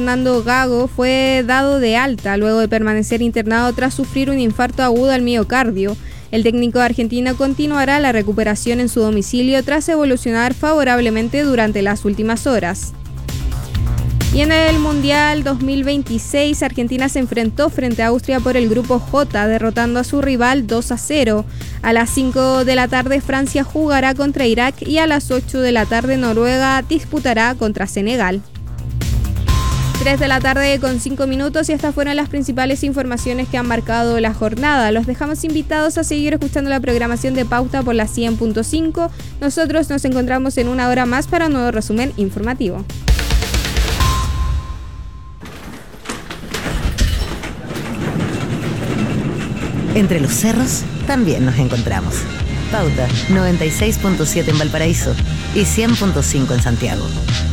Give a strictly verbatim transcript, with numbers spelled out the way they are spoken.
Fernando Gago fue dado de alta luego de permanecer internado tras sufrir un infarto agudo al miocardio. El técnico de Argentina continuará la recuperación en su domicilio tras evolucionar favorablemente durante las últimas horas. Y en el Mundial dos mil veintiséis, Argentina se enfrentó frente a Austria por el Grupo J, derrotando a su rival dos a cero. A las cinco de la tarde, Francia jugará contra Irak y a las ocho de la tarde, Noruega disputará contra Senegal. tres de la tarde con cinco minutos y estas fueron las principales informaciones que han marcado la jornada. Los dejamos invitados a seguir escuchando la programación de Pauta por la cien punto cinco. Nosotros nos encontramos en una hora más para un nuevo resumen informativo. Entre los cerros también nos encontramos. Pauta noventa y seis punto siete en Valparaíso y cien punto cinco en Santiago.